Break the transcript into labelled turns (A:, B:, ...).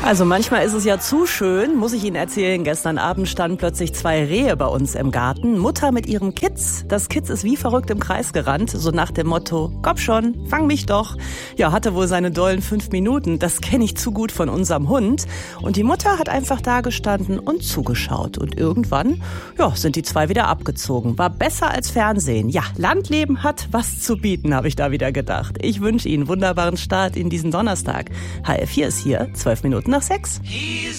A: Also manchmal ist es ja zu schön, muss ich Ihnen erzählen. Gestern Abend standen plötzlich 2 Rehe bei uns im Garten. Mutter mit ihrem Kitz. Das Kitz ist wie verrückt im Kreis gerannt, so nach dem Motto, komm schon, fang mich doch. Ja, hatte wohl seine dollen 5 Minuten. Das kenne ich zu gut von unserem Hund. Und die Mutter hat einfach da gestanden und zugeschaut. Und irgendwann, ja, sind die 2 wieder abgezogen. War besser als Fernsehen. Ja, Landleben hat was zu bieten, habe ich da wieder gedacht. Ich wünsche Ihnen einen wunderbaren Start in diesen Donnerstag. HR4 ist hier, 12 Minuten nach 6.